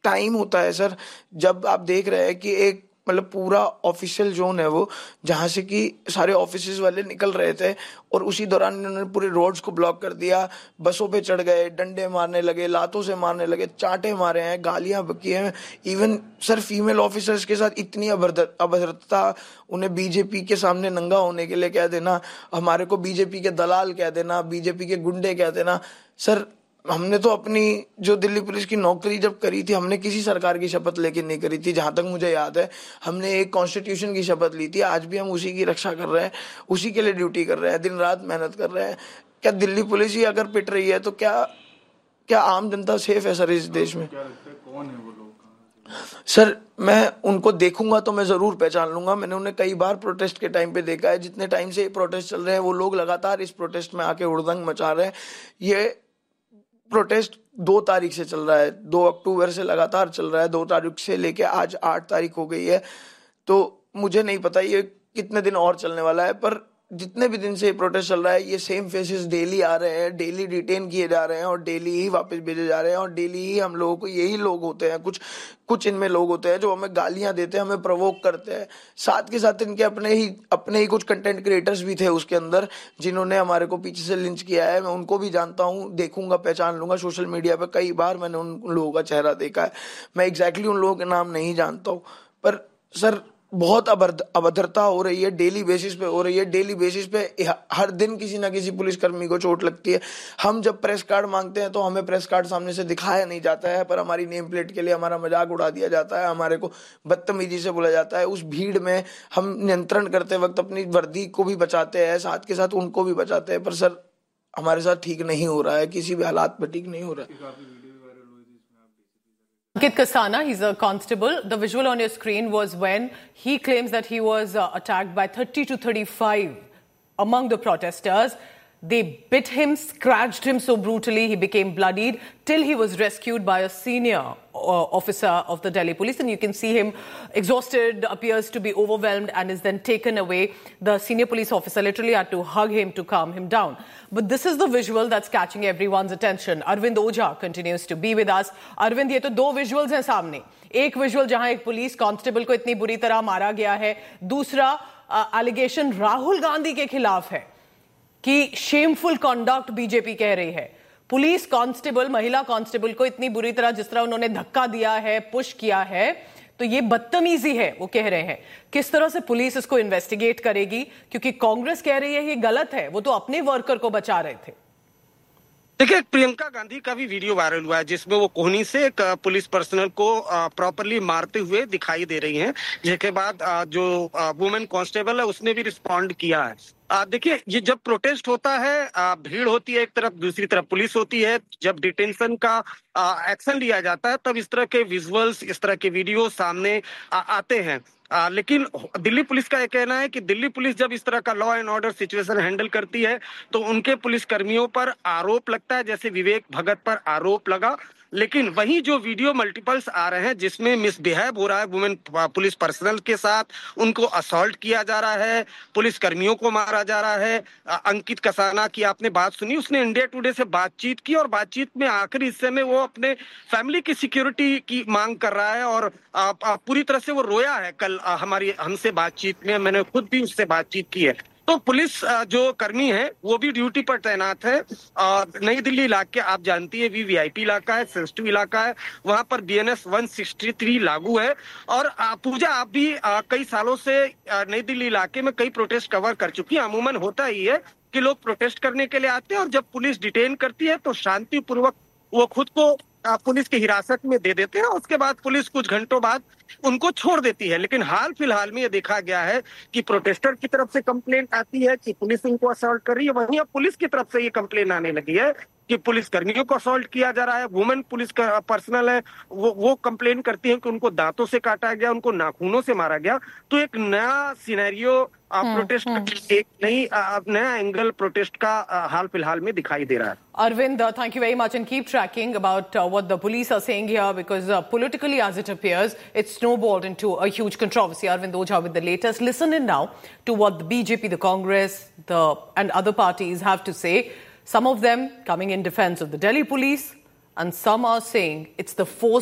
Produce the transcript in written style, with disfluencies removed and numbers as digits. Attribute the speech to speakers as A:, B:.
A: Time होता है sir, जब आप देख रहे हैं कि एक मतलब पूरा ऑफिशियल जोन है वो, जहाँ से कि सारे ऑफिसेज वाले निकल रहे थे और उसी दौरान इन्होंने पूरे रोड्स को ब्लॉक कर दिया, बसों पे चढ़ गए, डंडे मारने लगे, लातों से मारने लगे, चांटे मारे हैं, गालियां बकी हैं। इवन सर फीमेल ऑफिसर्स के साथ इतनी अभद्रता, उन्हें बीजेपी के सामने नंगा होने के लिए कह देना, हमारे को बीजेपी के दलाल कह देना, बीजेपी के गुंडे कह देना। सर हमने तो अपनी जो दिल्ली पुलिस की नौकरी जब करी थी, हमने किसी सरकार की शपथ लेके नहीं करी थी, जहां तक मुझे याद है। हमने एक कॉन्स्टिट्यूशन की शपथ ली थी, आज भी हम उसी की रक्षा कर रहे हैं, उसी के लिए ड्यूटी कर रहे हैं, दिन रात मेहनत कर रहे हैं। क्या दिल्ली पुलिस ही अगर पिट रही है तो क्या आम जनता सेफ है सर इस देश में?
B: कौन है वो लोग?
A: सर मैं उनको देखूंगा तो मैं जरूर पहचान लूंगा। मैंने उन्हें कई बार प्रोटेस्ट के टाइम पे देखा है। जितने टाइम से ये प्रोटेस्ट चल रहे हैं, वो लोग लगातार इस प्रोटेस्ट में आके हुड़दंग मचा रहे हैं। ये प्रोटेस्ट 2 तारीख से चल रहा है, 2 अक्टूबर से लगातार चल रहा है, 2 तारीख से लेके आज 8 तारीख हो गई है। तो मुझे नहीं पता ये कितने दिन और चलने वाला है, पर जितने भी दिन से ये प्रोटेस्ट चल रहा है, ये सेम फेसेस डेली आ रहे हैं, डेली डिटेन किए जा रहे हैं और डेली ही वापस भेजे जा रहे हैं। और डेली ही हम लोगों को यही लोग होते हैं, कुछ इनमें लोग होते हैं जो हमें गालियां देते हैं, हमें प्रवोक करते हैं। साथ के साथ इनके अपने ही कुछ कंटेंट क्रिएटर्स भी थे उसके अंदर, जिन्होंने हमारे को पीछे से लिंच किया है। मैं उनको भी जानता हूँ, देखूंगा, पहचान लूंगा। सोशल मीडिया पर कई बार मैंने उन लोगों का चेहरा देखा है। मैं एग्जैक्टली उन लोगों के नाम नहीं जानता हूँ, पर सर बहुत अभद्रता हो रही है, डेली बेसिस पे हो रही है। डेली बेसिस पे हर दिन किसी ना किसी पुलिसकर्मी को चोट लगती है। हम जब प्रेस कार्ड मांगते हैं तो हमें प्रेस कार्ड सामने से दिखाया नहीं जाता है, पर हमारी नेम प्लेट के लिए हमारा मजाक उड़ा दिया जाता है, हमारे को बदतमीजी से बोला जाता है। उस भीड़ में हम नियंत्रण करते वक्त अपनी वर्दी को भी बचाते हैं, साथ के साथ उनको भी बचाते हैं, पर सर हमारे साथ ठीक नहीं हो रहा है, किसी भी हालात में ठीक नहीं हो रहा है।
C: Ankit Kasana, he's a constable. The visual on your screen was when he claims that he was attacked by 30 to 35 among the protesters. They bit him, scratched him so brutally, he became bloodied, till he was rescued by a senior officer of the Delhi police. And you can see him exhausted, appears to be overwhelmed, and is then taken away. The senior police officer literally had to hug him to calm him down. But this is the visual that's catching everyone's attention. Arvind Ojha continues to be with us. Arvind, ये तो 2 visuals हैं सामने। एक visual जहां एक police constable को इतनी बुरी तरह मारा गया है, दूसरा एलिगेशन राहुल गांधी के खिलाफ है कि शेमफुल कॉन्डक्ट बीजेपी कह रही है। पुलिस कांस्टेबल, महिला कांस्टेबल को इतनी बुरी तरह जिस तरह उन्होंने धक्का दिया है, पुश किया है, तो ये बदतमीजी है, वो कह रहे हैं। किस तरह से पुलिस इसको इन्वेस्टिगेट करेगी? क्योंकि कांग्रेस कह रही है ये गलत है, वो तो अपने वर्कर को बचा रहे थे।
D: देखिए, प्रियंका गांधी का भी वीडियो वायरल हुआ है जिसमें वो कोहनी से एक पुलिस पर्सनल को प्रॉपरली मारते हुए दिखाई दे रही हैं, जिसके बाद जो वुमेन कांस्टेबल है उसने भी रिस्पॉन्ड किया है। देखिए, ये जब प्रोटेस्ट होता है, भीड़ होती है एक तरफ, दूसरी तरफ पुलिस होती है। जब डिटेंशन का एक्शन लिया जाता है तब इस तरह के विजुअल्स, इस तरह के वीडियो सामने आते हैं। लेकिन दिल्ली पुलिस का यह कहना है कि दिल्ली पुलिस जब इस तरह का law and order situation handle करती है तो उनके पुलिस कर्मियों पर आरोप लगता है, जैसे विवेक भगत पर आरोप लगा। लेकिन वहीं जो वीडियो मल्टीपल्स आ रहे हैं जिसमें मिसबिहेव हो रहा है वुमेन पुलिस पर्सनल के साथ, उनको असॉल्ट किया जा रहा है, पुलिस कर्मियों को मारा जा रहा है। अंकित कसाना की आपने बात सुनी, उसने इंडिया टुडे से बातचीत की और बातचीत में आखिरी हिस्से में वो अपने फैमिली की सिक्योरिटी की मांग कर रहा है और पूरी तरह से वो रोया है। कल हमसे बातचीत में मैंने खुद भी उससे बातचीत की है। तो पुलिस जो कर्मी है वो भी ड्यूटी पर तैनात है। नई दिल्ली इलाके आप जानती है वीवीआईपी इलाका है, सेंसिटिव इलाका है, वहां पर बीएनएस 163 लागू है। और पूजा, आप भी कई सालों से नई दिल्ली इलाके में कई प्रोटेस्ट कवर कर चुकी है। अमूमन होता ही है कि लोग प्रोटेस्ट करने के लिए आते हैं और जब पुलिस डिटेन करती है तो शांतिपूर्वक वो खुद को पुलिस की हिरासत में दे देते हैं और उसके बाद पुलिस कुछ घंटों बाद उनको छोड़ देती है। लेकिन हाल फिलहाल में ये देखा गया है कि प्रोटेस्टर की तरफ से कंप्लेंट आती है कि पुलिस उनको असॉल्ट कर रही है, वहीं अब पुलिस की तरफ से ये कंप्लेंट आने लगी है कि पुलिस कर्मियों को असॉल्ट किया जा रहा है। वुमेन पुलिस का पर्सनल है वो कंप्लेन करती है कि उनको दांतों से काटा गया, उनको नाखूनों से मारा गया। तो एक नया सिनेरियो प्रोटेस्ट एक नया एंगल प्रोटेस्ट का हाल फिलहाल में दिखाई दे रहा है।
C: Arvind, thank you very much and keep tracking about what the police are saying here because politically as it appears, it's snowballed into a huge controversy. Arvind Ojha with the latest. Listen in now to what the BJP, the Congress, and other parties have to say. Some of them coming in defense of the Delhi police and some are saying it's the force